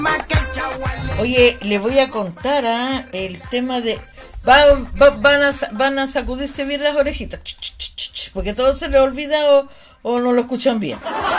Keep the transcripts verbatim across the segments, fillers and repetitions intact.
Oye, le voy a contar ¿eh? el tema de... Va, va, van, a, van a sacudirse bien las orejitas, ch, ch, ch, ch, porque todo se les olvida o, o no lo escuchan bien.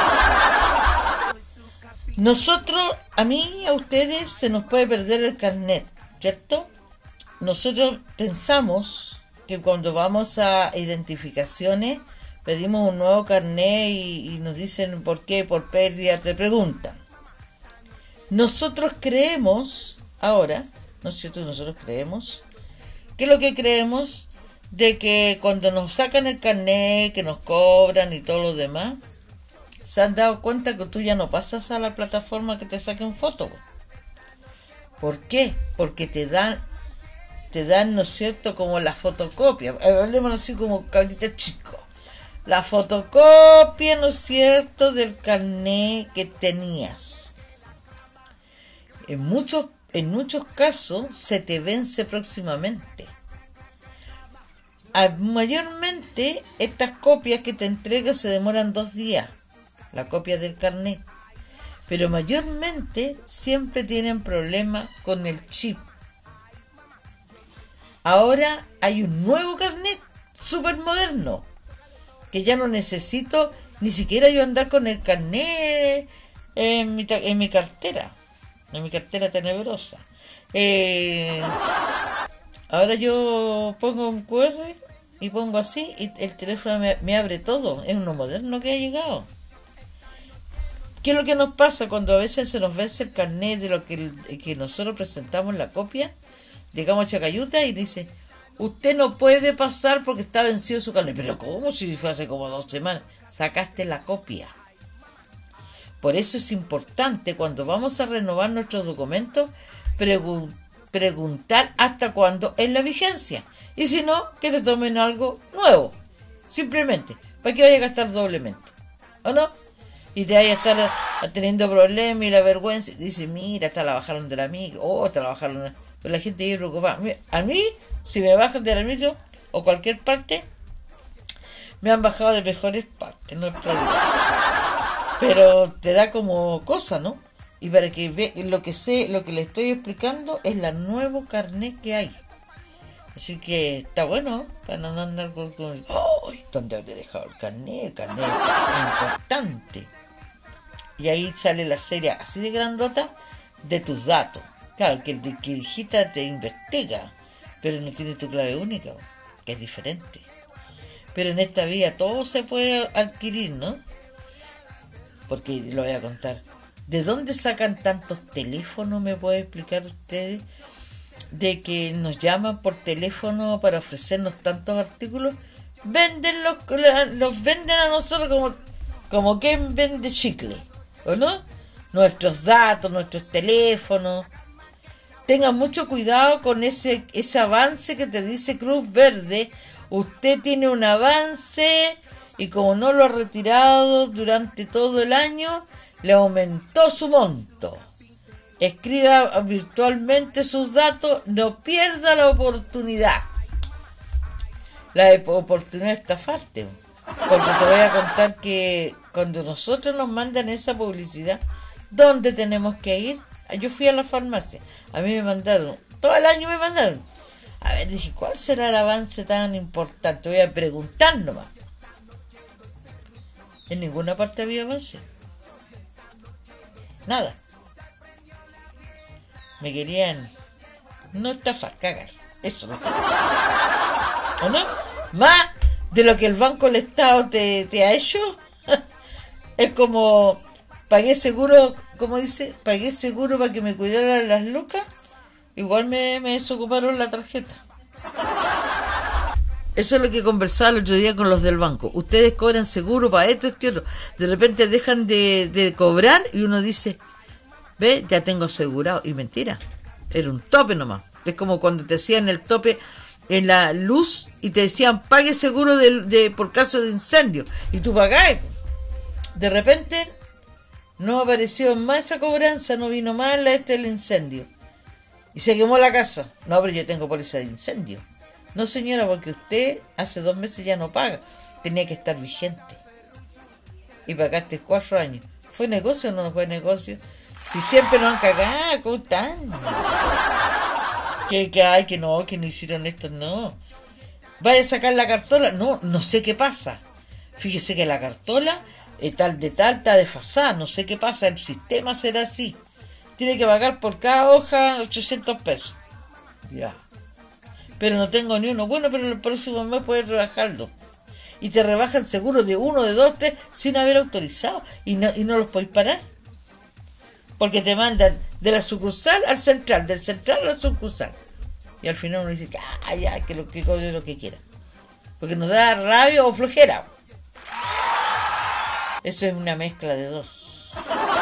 Nosotros, a mí, a ustedes, se nos puede perder el carnet, ¿cierto? Nosotros pensamos que cuando vamos a identificaciones, pedimos un nuevo carnet y, y nos dicen por qué, por pérdida, te preguntan. Nosotros creemos, ahora, ¿no es cierto? Nosotros creemos, que lo que creemos de que cuando nos sacan el carnet, que nos cobran y todo lo demás, se han dado cuenta que tú ya no pasas a la plataforma que te saquen fotos. ¿Por qué? Porque te dan, te dan, ¿no es cierto?, como la fotocopia. Hablemos así como cabrita chico. La fotocopia, ¿no es cierto?, del carnet que tenías. En muchos, en muchos casos se te vence próximamente. A, mayormente estas copias que te entregan se demoran dos días, la copia del carnet, pero mayormente siempre tienen problemas con el chip. Ahora hay un nuevo carnet súper moderno, que ya no necesito ni siquiera yo andar con el carnet en mi, en mi cartera, en mi cartera tenebrosa. Eh, ahora yo pongo un cu erre y pongo así y el teléfono me, me abre todo. Es uno moderno que ha llegado. ¿Qué es lo que nos pasa cuando a veces se nos vence el carnet de lo que, que nosotros presentamos la copia? Llegamos a Chacayuta y dice, usted no puede pasar porque está vencido su carnet. Pero ¿cómo? Si fue hace como dos semanas. Sacaste la copia. Por eso es importante cuando vamos a renovar nuestros documentos pregun- preguntar hasta cuándo es la vigencia. Y si no, que te tomen algo nuevo. Simplemente, para que vaya a gastar doblemente. ¿O no? Y te vaya a estar teniendo problemas y la vergüenza. Y dice, mira, esta la bajaron de la micro. Oh, esta la bajaron de la... Pero la gente viene preocupada. A mí, si me bajan de la micro o cualquier parte, me han bajado de mejores partes, no es problema. Pero te da como cosa, ¿no? Y para que ve lo que sé, lo que le estoy explicando es la nuevo carnet que hay. Así que está bueno, para no andar con... ¡Oh! ¿Dónde habré dejado el carnet? El carnet es importante. Y ahí sale la serie así de grandota de tus datos. Claro, que el de que digita te investiga, pero no tiene tu clave única, que es diferente. Pero en esta vida todo se puede adquirir, ¿no? Porque lo voy a contar. ¿De dónde sacan tantos teléfonos? ¿Me puede explicar ustedes? De que nos llaman por teléfono para ofrecernos tantos artículos. Venden los, los venden a nosotros como, como quien vende chicle, ¿o no? Nuestros datos, nuestros teléfonos. Tengan mucho cuidado con ese, ese avance que te dice Cruz Verde. Usted tiene un avance y como no lo ha retirado durante todo el año, le aumentó su monto. Escriba virtualmente sus datos, no pierda la oportunidad. La oportunidad de estafarte. Porque te voy a contar que cuando nosotros nos mandan esa publicidad, ¿dónde tenemos que ir? Yo fui a la farmacia, a mí me mandaron, todo el año me mandaron. A ver, dije, ¿cuál será el avance tan importante? Voy a preguntar nomás. En ninguna parte había avance. Nada. Me querían no estafar, cagar. Eso no. ¿O no? Más de lo que el Banco del Estado te, te ha hecho. Es como, pagué seguro, como dice, pagué seguro para que me cuidaran las lucas. Igual me, me desocuparon la tarjeta. Eso es lo que conversaba el otro día con los del banco. Ustedes cobran seguro para esto, esto y otro. De repente dejan de, de cobrar y uno dice, ve, ya tengo asegurado. Y mentira, era un tope nomás. Es como cuando te hacían el tope en la luz y te decían, pague seguro de, de por caso de incendio. Y tú pagás. De repente no apareció más esa cobranza, no vino más la este del incendio. Y se quemó la casa. No, pero yo tengo póliza de incendio. No, señora, porque usted hace dos meses ya no paga. Tenía que estar vigente. Y pagaste cuatro años. ¿Fue negocio o no fue negocio? Si siempre nos han cagado, ¿cómo están? Que, que ay, que no, que no hicieron esto, no. Vaya a sacar la cartola, no, no sé qué pasa. Fíjese que la cartola eh, tal de tal está desfasada, no sé qué pasa, el sistema será así. Tiene que pagar por cada hoja ochocientos pesos. Ya. Pero no tengo ni uno. Bueno, pero el próximo mes puedes rebajarlo. Y te rebajan seguro de uno, de dos, tres, sin haber autorizado. Y no, y no los podéis parar. Porque te mandan de la sucursal al central, del central a la sucursal. Y al final uno dice, ah, ya, que lo que cobre lo que quiera. Porque nos da rabia o flojera. Eso es una mezcla de dos.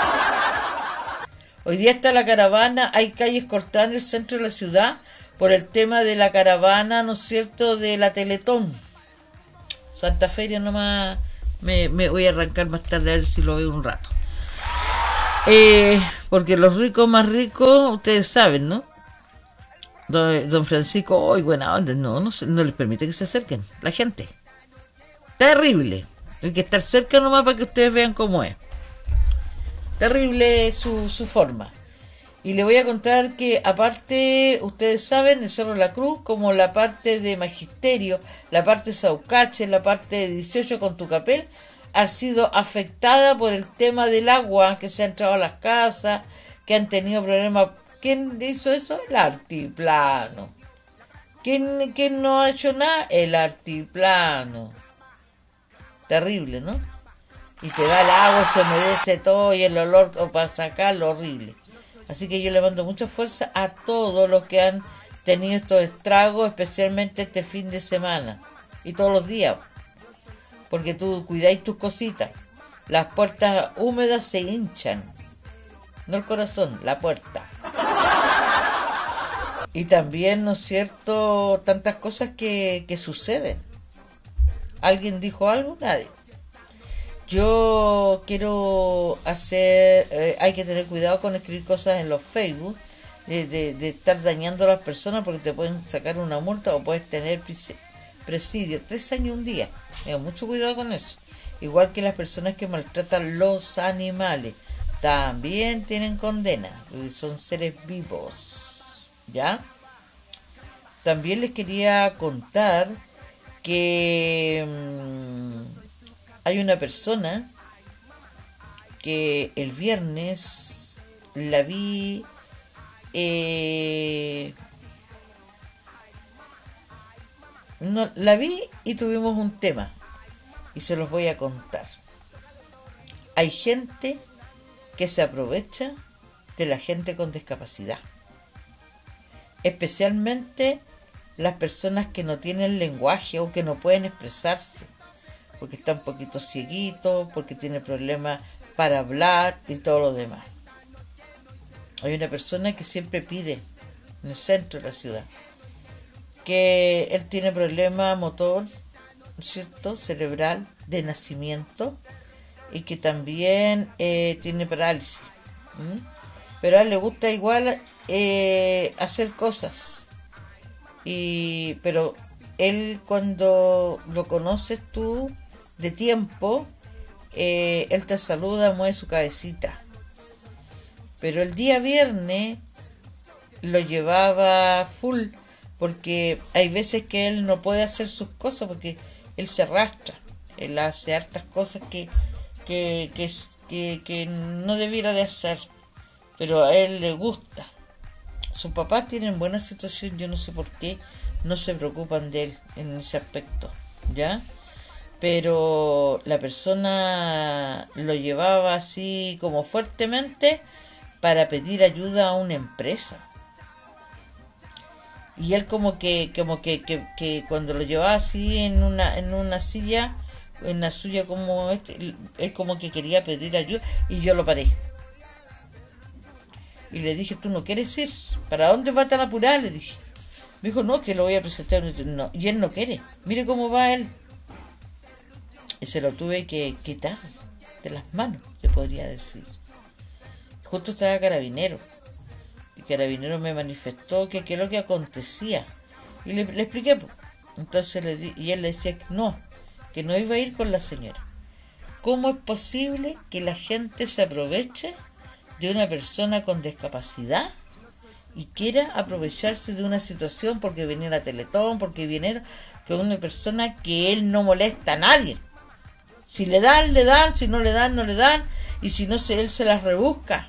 Hoy día está la caravana, hay calles cortadas en el centro de la ciudad por el tema de la caravana, ¿no es cierto?, de la Teletón. Santa Feria nomás, me, me voy a arrancar más tarde a ver si lo veo un rato. Eh, porque los ricos más ricos, ustedes saben, ¿no? Don, don Francisco, hoy buena onda, no, no, no les permite que se acerquen, la gente. Terrible. Hay que estar cerca nomás para que ustedes vean cómo es. Terrible su, su forma. Y le voy a contar que aparte, ustedes saben, el Cerro de la Cruz, como la parte de Magisterio, la parte de Saucache, la parte de dieciocho con Tucapel, ha sido afectada por el tema del agua, que se ha entrado a las casas, que han tenido problemas. ¿Quién hizo eso? El altiplano. ¿Quién, quién no ha hecho nada? El altiplano. Terrible, ¿no? Y te da el agua, se humedece todo y el olor para sacarlo horrible. Así que yo le mando mucha fuerza a todos los que han tenido estos estragos, especialmente este fin de semana y todos los días, porque tú cuidáis tus cositas. Las puertas húmedas se hinchan, no el corazón, la puerta. Y también, ¿no es cierto?, tantas cosas que, que suceden. ¿Alguien dijo algo? Nadie. Yo quiero hacer, eh, hay que tener cuidado con escribir cosas en los Facebook, de, de, de estar dañando a las personas porque te pueden sacar una multa o puedes tener presidio, tres años un día. Tengo mucho cuidado con eso. Igual que las personas que maltratan los animales, también tienen condena, porque son seres vivos. ¿Ya? También les quería contar que mmm, hay una persona que el viernes la vi eh, no, la vi y tuvimos un tema y se los voy a contar. Hay gente que se aprovecha de la gente con discapacidad, especialmente las personas que no tienen lenguaje o que no pueden expresarse, porque está un poquito cieguito, porque tiene problemas para hablar y todo lo demás. Hay una persona que siempre pide en el centro de la ciudad que él tiene problema motor, ¿cierto?, cerebral de nacimiento, y que también eh, tiene parálisis. ¿Mm? Pero a él le gusta igual eh, hacer cosas. Y pero él, cuando lo conoces tú de tiempo, eh, él te saluda, mueve su cabecita. Pero el día viernes lo llevaba full, porque hay veces que él no puede hacer sus cosas porque él se arrastra, él hace hartas cosas que que, que, que, que no debiera de hacer, pero a él le gusta. Sus papás tienen buena situación, yo no sé por qué no se preocupan de él en ese aspecto, ¿ya? Pero la persona lo llevaba así como fuertemente para pedir ayuda a una empresa. Y él como que como que, que, que cuando lo llevaba así en una en una silla, en la suya como este, él como que quería pedir ayuda y yo lo paré. Y le dije, ¿tú no quieres ir? ¿Para dónde va tan apurado? Le dije. Me dijo, no, que lo voy a presentar. No, y él no quiere. Mire cómo va él. Y se lo tuve que quitar de las manos, se podría decir. Justo estaba Carabinero. Y Carabinero me manifestó que qué es lo que acontecía. Y le, le expliqué. Entonces le di, y él le decía que no, que no iba a ir con la señora. ¿Cómo es posible que la gente se aproveche de una persona con discapacidad y quiera aprovecharse de una situación porque viene a Teletón, porque viene que una persona que él no molesta a nadie. Si le dan, le dan, si no le dan, no le dan, y si no, se, él se las rebusca.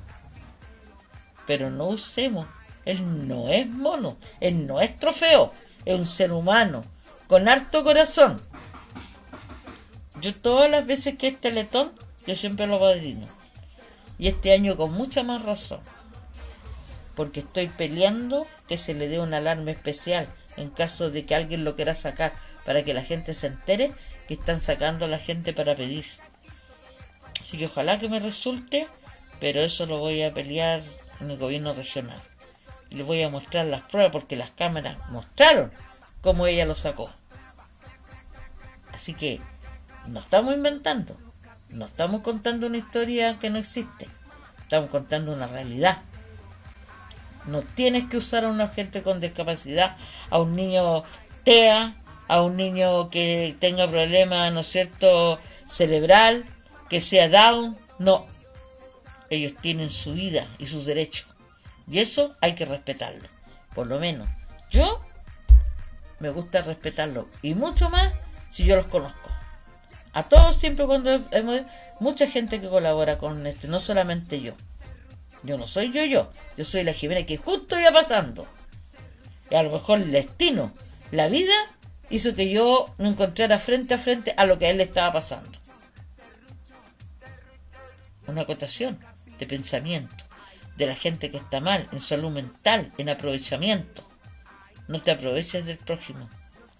Pero no usemos, él no es mono, él no es trofeo, es un ser humano, con harto corazón. Yo todas las veces que es Teletón, yo siempre lo padrino. Y este año con mucha más razón. Porque estoy peleando que se le dé una alarma especial en caso de que alguien lo quiera sacar, para que la gente se entere que están sacando a la gente para pedir. Así que ojalá que me resulte, pero eso lo voy a pelear en el gobierno regional. Y les voy a mostrar las pruebas porque las cámaras mostraron cómo ella lo sacó. Así que no estamos inventando, no estamos contando una historia que no existe, estamos contando una realidad. No tienes que usar a una gente con discapacidad, a un niño T E A, a un niño que tenga problemas, ¿no es cierto?, cerebral, que sea Down. No, ellos tienen su vida y sus derechos, y eso hay que respetarlo. Por lo menos yo me gusta respetarlo, y mucho más si yo los conozco. A todos siempre cuando hemos mucha gente que colabora con esto, no solamente yo. Yo no soy yo, yo. Yo soy la Jimena que justo iba pasando. Y a lo mejor el destino, la vida, hizo que yo no encontrara frente a frente a lo que a él le estaba pasando. Una acotación de pensamiento de la gente que está mal, en salud mental, en aprovechamiento. No te aproveches del prójimo.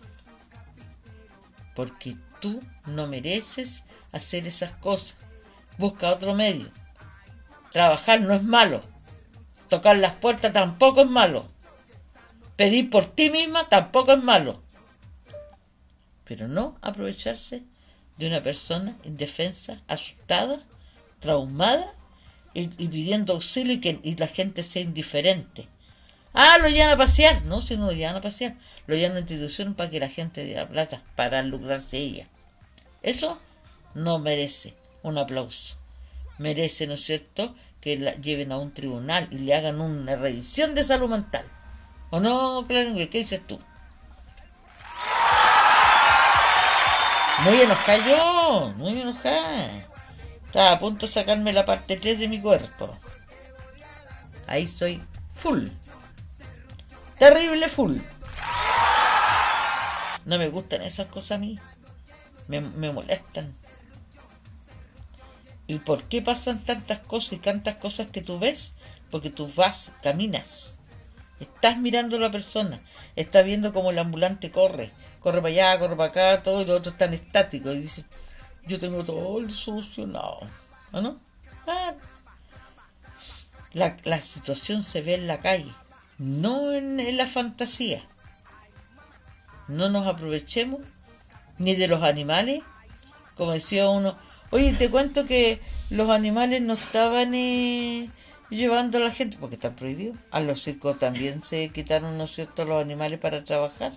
Porque tú no mereces hacer esas cosas. Busca otro medio. Trabajar no es malo. Tocar las puertas tampoco es malo. Pedir por ti misma tampoco es malo. Pero no aprovecharse de una persona indefensa, asustada, traumada y, y pidiendo auxilio y que y la gente sea indiferente. Ah, lo llevan a pasear. No, si no lo llevan a pasear. Lo llevan a una institución para que la gente dé la plata, para lucrarse ella. Eso no merece un aplauso. Merece, ¿no es cierto?, que la lleven a un tribunal y le hagan una revisión de salud mental. ¿O no, Clarín? ¿Qué dices tú? Muy enojada yo, muy enojada. Estaba a punto de sacarme la parte tres de mi cuerpo. Ahí soy full. Terrible full. No me gustan esas cosas a mí. Me, me molestan. ¿Y por qué pasan tantas cosas y tantas cosas que tú ves? Porque tú vas, caminas, estás mirando a la persona, estás viendo cómo el ambulante corre, corre para allá, corre para acá, todo, y los otros están estáticos y dicen, yo tengo todo solucionado, ¿no? ¿No? Ah, la, la situación se ve en la calle, no en, en la fantasía. No nos aprovechemos ni de los animales, como decía uno. Oye, te cuento que los animales no estaban eh, llevando a la gente, porque están prohibidos. A los circos también se quitaron, ¿no es cierto?, los animales para trabajar.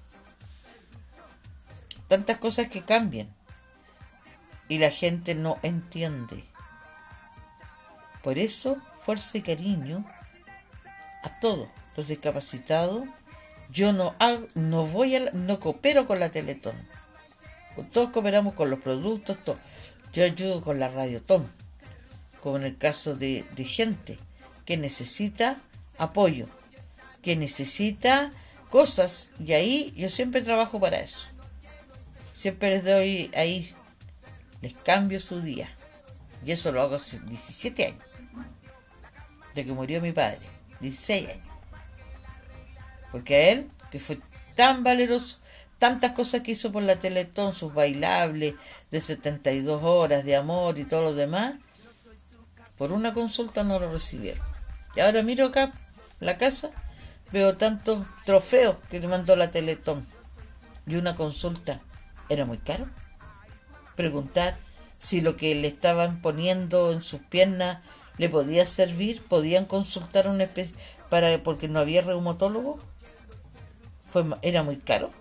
Tantas cosas que cambian. Y la gente no entiende. Por eso, fuerza y cariño a todos los discapacitados. Yo no hago, no voy a, no coopero con la Teletón. Todos cooperamos con los productos, todo. Yo ayudo con la Radiotón, como en el caso de, de gente que necesita apoyo, que necesita cosas, y ahí yo siempre trabajo para eso. Siempre les doy ahí, les cambio su día. Y eso lo hago hace diecisiete años, de que murió mi padre, dieciséis años. Porque a él, que fue tan valeroso, tantas cosas que hizo por la Teletón, sus bailables de setenta y dos horas de amor y todo lo demás, por una consulta no lo recibieron. Y ahora miro acá la casa, veo tantos trofeos que le mandó la Teletón. Y una consulta era muy caro. Preguntar si lo que le estaban poniendo en sus piernas le podía servir, podían consultar a una especie para porque no había reumatólogo. Fue, era muy caro.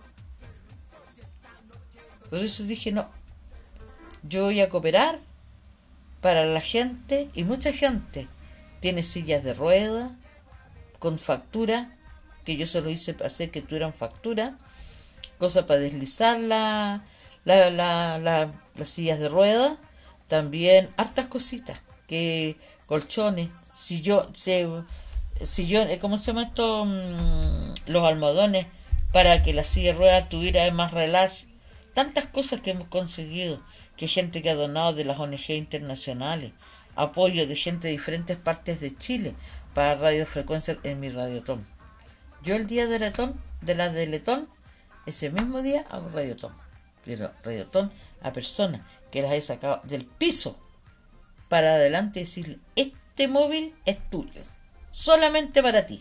Por eso dije, no, yo voy a cooperar para la gente, y mucha gente tiene sillas de ruedas con factura, que yo se lo hice para hacer que tuvieran factura, cosas para deslizar la, la, la, la, las sillas de ruedas, también hartas cositas, que colchones, sillón, sillón, ¿cómo se llama esto? Mm, los almohadones, para que la silla de ruedas tuviera más relax, tantas cosas que hemos conseguido, que gente que ha donado de las O N G internacionales, apoyo de gente de diferentes partes de Chile para radiofrecuencia en mi radiotón. Yo el día de Letón, de la de Letón, ese mismo día hago radiotón. Pero radiotón a personas que las he sacado del piso para adelante y decirle, este móvil es tuyo, solamente para ti.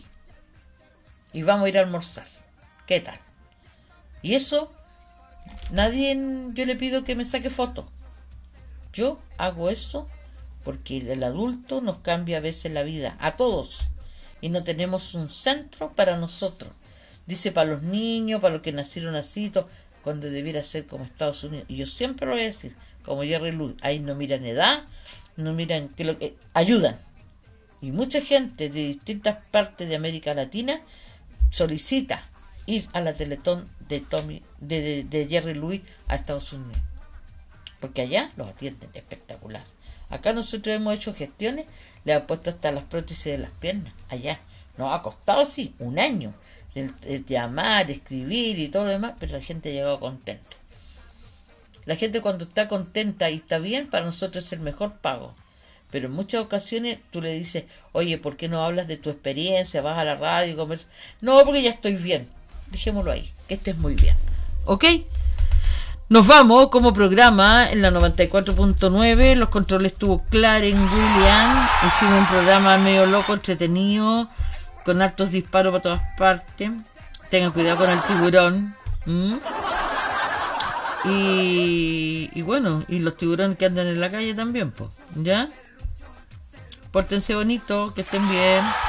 Y vamos a ir a almorzar. ¿Qué tal? Y eso, nadie, yo le pido que me saque fotos. Yo hago eso porque el adulto nos cambia a veces la vida, a todos. Y no tenemos un centro para nosotros. Dice para los niños, para los que nacieron así, cuando debiera ser como Estados Unidos. Y yo siempre lo voy a decir, como Jerry Lewis, ahí no miran edad, no miran que lo que ayudan. Y mucha gente de distintas partes de América Latina solicita ir a la Teletón de Tommy, de, de, de Jerry Lewis a Estados Unidos. Porque allá los atienden espectacular. Acá nosotros hemos hecho gestiones, le han puesto hasta las prótesis de las piernas. Allá nos ha costado, sí, un año. El, el llamar, escribir y todo lo demás, pero la gente ha llegado contenta. La gente cuando está contenta y está bien, para nosotros es el mejor pago. Pero en muchas ocasiones tú le dices, oye, ¿por qué no hablas de tu experiencia? Vas a la radio y comer. No, porque ya estoy bien. Dejémoslo ahí, que estés muy bien. ¿Ok? Nos vamos como programa en la noventa y cuatro punto nueve. Los controles tuvo Claren William. Hicimos un programa medio loco, entretenido, con hartos disparos para todas partes. Tengan cuidado con el tiburón. ¿Mm? Y, y bueno, y los tiburones que andan en la calle también, pues. ¿Ya? Pórtense bonito, que estén bien.